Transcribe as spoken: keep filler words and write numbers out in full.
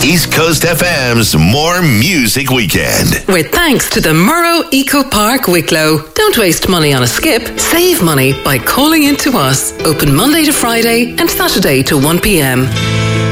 East Coast F M's More Music Weekend. With thanks to the Murrow Eco Park Wicklow. Don't waste money on a skip. Save money by calling in to us. Open Monday to Friday and Saturday to one p.m.